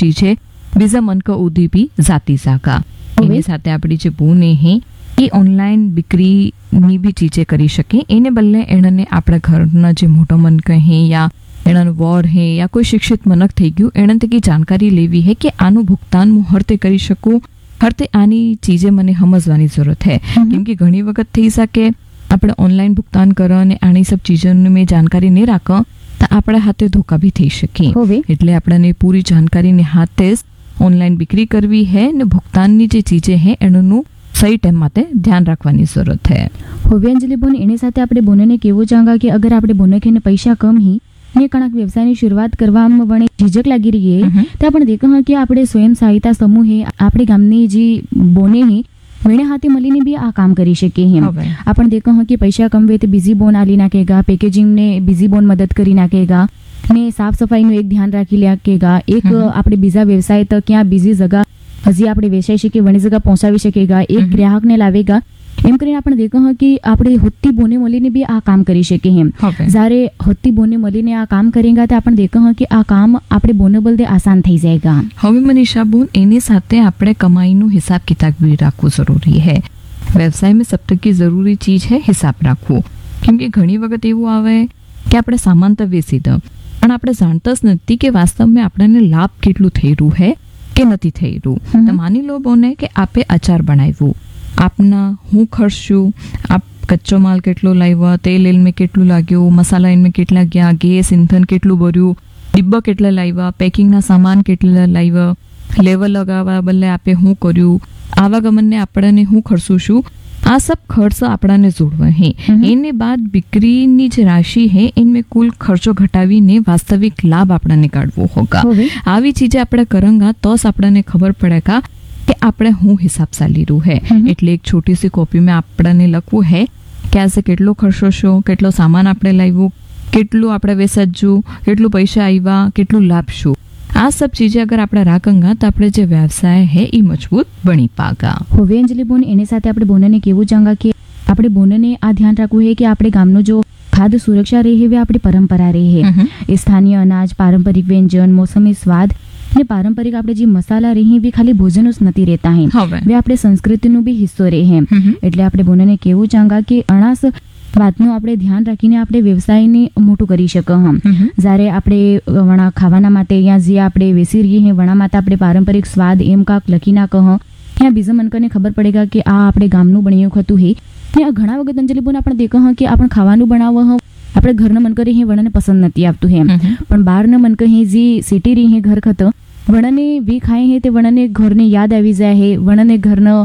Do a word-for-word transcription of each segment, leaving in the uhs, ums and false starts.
चीजें बीजा मन का उदी भी जाती जागा एने साथे आपणी जे बोने है એ ઓનલાઈન બીકરીની બી ચીજે કરી શકે એને બદલે એણે આપણા ઘરના જે મોટો મનક હે યા એનાનું વોર હે યા કોઈ શિક્ષિત મનક થઈ ગયું એણે તકી જાણકારી લેવી હે કે આનું ભુગતાન હું હરતે કરી શકું હરતે આની ચીજે મને સમજવાની જરૂરત હે કેમ કે ઘણી વખત થઈ શકે આપણે ઓનલાઈન ભુગતાન કરો અને આની સબ ચીજોની મેં જાણકારી નહીં રાખો તો આપણા હાથે ધોકા બી થઈ શકે એટલે આપણને પૂરી જાણકારીને હાથે જ ઓનલાઈન બીકરી કરવી હે ને ભુગતાનની જે ચીજે હે એનું सही टाइम माते ध्यान रखवानी जरूरत है। होवे अंजलि बोन एने साथे आपणे बोनने केवो चांगा कि अगर आपणे बोने के पैसा कम ही ने कणक व्यवसाय की शुरुआत करवामां वणे झिझक लागी रही है तो आपण देखो हाँ कि आपणे स्वयं सहायता समूह है आपणे गामनी जी बोने है वेणे हाथे मळीने बी आ काम करी शके है। आपण देखो हाँ कि पैसा कम वे तो बीजी बोन आली नाखेगा पेकेजिंग ने बीजी बोन मदद करी नाखेगा ने साफ सफाई નું એક ધ્યાન રાખી લાગેગા એક આપણે બીજા વ્યવસાય તો ક્યાં બીજી જગા હજી આપણે વેચાઈ શકીએ વણી જગા પહોંચાવી શકેગા એક ગ્રાહકને લાવેગા એમ કરીને આપણે દેખો હા કે આપણે હોતી બોને મળીને બી આ કામ કરી શકીએ એમ જ્યારે હોતી બોને મળીને આ કામ કરેગા તો આપણે દેખો હા કે આ કામ આપણે બોને બલદે આસાન થઈ જાયગા। હવે મનીષા બોન એની સાથે આપણે કમાઈનું હિસાબ કિતાબ બી રાખવું જરૂરી है। व्यवसाय में सब तक की जरूरी चीज है हिसाब રાખવું કેમ કે ઘણી વખત એવું આવે કે આપણે સામાન તો વેચી દો પણ આપણે જાણતા જ નથી કે વાસ્તવમાં આપણને લાભ કેટલું થઈ રહ્યું है કે નથી થઈ રહ્યું। તો માની લો બોને કે આપે અચાર બનાવ્યું આપના હું ખર્ચું આપ કચ્ચો માલ કેટલો લાવ્યા તેલ એલ में કેટલું લાગ્યું મસાલા એલ में કેટલા ગયા ગેસ ઇંધન કેટલું ભર્યું ડિબ્બા કેટલા લાવ્યા પેકિંગના સામાન કેટલા લાવ્યા લેવલ લગાવવા બદલે આપે હું કર્યું આવાગમનને આપણને હું ખર્ચું છું आ सब खर्च आपणाने जोड़वा है एने बाद बिक्रीनी जे राशि है इनमें कुल खर्चो घटावीने वास्तविक लाभ आपणाने काढवो होगा। आवी चीजें आपणे करंगा तो ज आपणाने खबर पड़ेगा कि आपणे हूँ हिसाब चाली रह्यो है। एटले एक छोटी सी कॉपी में आपणाने लखवू है कि आज केटलो खर्चो छो केटलो सामान आपणे लाव्यो केटલું આપણે વેચાજ્યું કેટલું પૈસા આવ્યા કેટલું લાભ શું आ सब चीजें अगर આપણે રાખંગા તો આપણે જે વ્યવસાય है એ મજબૂત બની પાગા। હવે અંજલિ બોન એની સાથે આપણે બોનને કેવું ચાંગા કે આપણે બોનને આ ધ્યાન રાખવું है कि આપણે ગામનો जो खाद्य सुरक्षा रही है આપણી પરંપરા રહી है। એ સ્થાનિય અનાજ પારંપરિક વ્યંજન મોસમી સ્વાદ ને પારંપરિક આપણે જે મસાલા રહી બી ખાલી ભોજન જ નથી રહેતા है वे આપણે સંસ્કૃતિનો બી હિસ્સો રહે है। એટલે આપણે બોનને કેવું ચાંગા કે અણાસ વાતનું આપણે ધ્યાન રાખીને આપણે વ્યવસાયને મોટું કરી શકો હમ જ્યારે આપણે વણા ખાવાના માટે યા જે આપણે વેસી રહીએ હે વણા માટે આપણે પારંપરિક સ્વાદ એમ કાક લખી ના કહ ત્યાં બીજા મનકને ખબર પડેગા કે આ આપણે ગામનું બન્યું ખતું હે ને ઘણા વખત અંજલિ બોન આપણે દેખો હા કે આપણે ખાવાનું બનાવવા હ આપણે ઘરના મનકરે હે વણાને પસંદ નથી આવતું હે પણ બહારના મનક હે જે સિટી રહી હે ઘર ખત વણાને વી ખાય હે તે વણાને ઘરને યાદ આવી જાય હે વણાને ઘરનો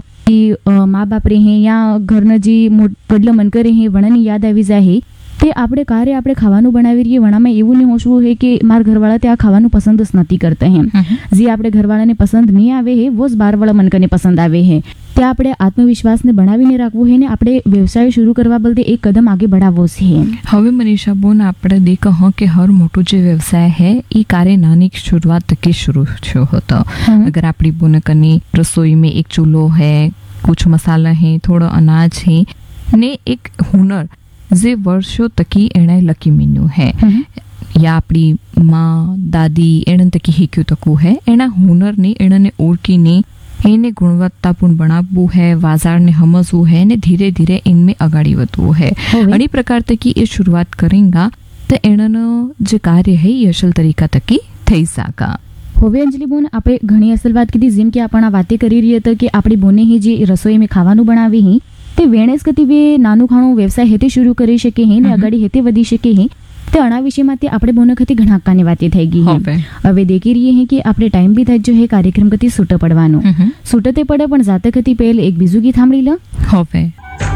माँ बाप रहे या घरना जी वडला मनकर रहे वणानी याद આવી જાય તે આપણે કાર્ય આપણે ખાવાનું બનાવી રહીએ વણામાં એવું નહીં હોશું है कि માર ઘરવાળા તે આ ખાવાનું પસંદ જ નથી કરતા है જે આપણે ઘરવાળાને પસંદ નહીં આવે है वो જ બારવાળા મનકને પસંદ આવે है તે આપણે આત્મવિશ્વાસને બનાવીને રાખવું है ને આપણે વ્યવસાય શરૂ કરવા બદલે એક કદમ આગે बढ़ावो છે। હવે મનીષા બોન આપણે દેખો હા કે હર મોટું જે વ્યવસાય है ई कार्य नानी शुरुआत तक शुरू छो होता। अगर आपड़ी बोनकनी रसोई में एक चूल्हो है कुछ मसाला है थोड़ा अनाज है ने एक हुनर जे वर्षों तकी एणे लकी मीन्यू है या अपनी माँ दादी एण तकी हीक्यू तकू है एना हुनर ने एणने ओळखीने एने गुणवत्तापूर्ण बनावू है बाजार ने समझवू है ने धीरे धीरे इनमें अगाड़ी वधवू है। अणी प्रकार तकी ये शुरुआत करेंगा तो एणनो जे कार्य है ये असल तरीका तकी थई सका। હવે અંજલિ બોન આપણે ઘણી અસલ વાત કીધી જેમ કે આપણે આ વાતે કરી રહી હતા કે આપણી બોને હી જે રસોઈ में ખાવાનું બનાવી હી તે વેણેસ કતી વે નાનું ખાણું વ્યવસાય હેતે શરૂ કરી શકે હે ને અગાડી હેતે વધી શકે હે તે અણા વિષયમાં તે આપણે બોને ખતી ઘણા કાની વાતે થઈ ગઈ હે। હવે દેખી રહી હે કે આપણે ટાઈમ બી થઈ જો હે કાર્યક્રમ કતી છૂટ પડવાનો છૂટતે પડે પણ જાતે કતી પહેલ એક બીજું ગીત સાંભળી લો। હવે